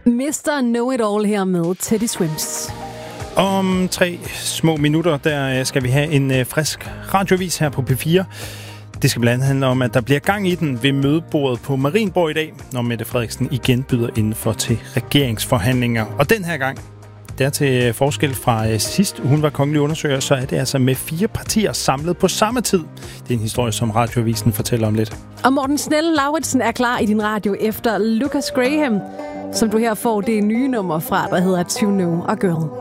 Mr. Know-It-All her med Teddy Swims. Om 3 små minutter, der skal vi have en frisk radioavis her på P4. Det skal blandt andet handle om, at der bliver gang i den ved mødebordet på Marienborg i dag, når Mette Frederiksen igen byder indenfor til regeringsforhandlinger. Og den her gang, der til forskel fra sidst hun var kongelig undersøger, så er det altså med 4 partier samlet på samme tid. Det er en historie, som radioavisen fortæller om lidt. Og Morten Snell-Lauritsen er klar i din radio efter Lucas Graham, som du her får det nye nummer fra, der hedder To Know a Girl.